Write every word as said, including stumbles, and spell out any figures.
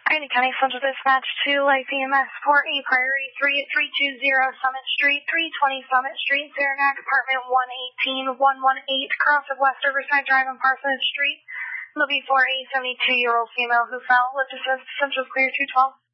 Allegheny County Central Dispatch to Life E M S for a priority three at three two zero Summit Street, three twenty Summit Street, Saranac Apartment one eighteen one eighteen, cross of West Riverside Drive on Parsonage Street. Looking for a seventy-two-year-old female who fell. Lift assist, Central Clear two twelve.